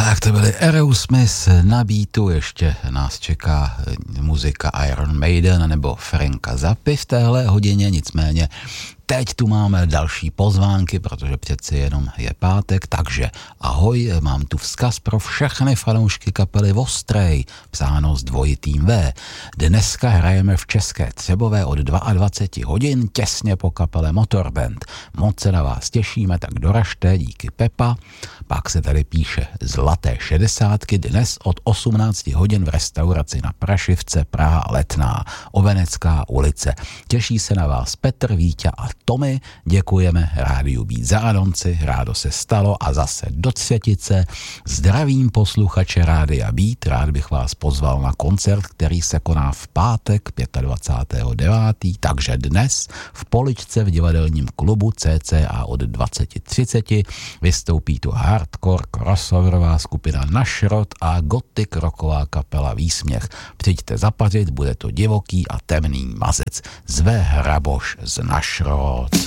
Tak to byly Aerosmith na beatu, ještě nás čeká muzika Iron Maiden nebo Franka Zappy v téhle hodině, nicméně teď tu máme další pozvánky, protože přeci jenom je pátek, takže ahoj, mám tu vzkaz pro všechny fanoušky kapely Ostrej, psáno s dvojitým V. Dneska hrajeme v České Třebové od 22 hodin, těsně po kapele Motorband. Moc se na vás těšíme, tak doražte, díky Pepa. Pak se tady píše Zlaté 60, dnes od 18 hodin v restauraci na Prašivce, Praha Letná, Ovenecká ulice. Těší se na vás Petr, Víťa a Tomy, děkujeme Rádiu Beat za anonci, rádo se stalo a zase do třetice. Zdravím posluchače Rádia Beat, rád bych vás pozval na koncert, který se koná v pátek 25.9., takže dnes v Poličce v divadelním klubu CCA od 20:30 vystoupí tu hardcore crossoverová skupina Našrot a gothic rocková kapela Výsměch. Přijďte zapařit, bude to divoký a temný mazec. Zve Hraboš z Našrot.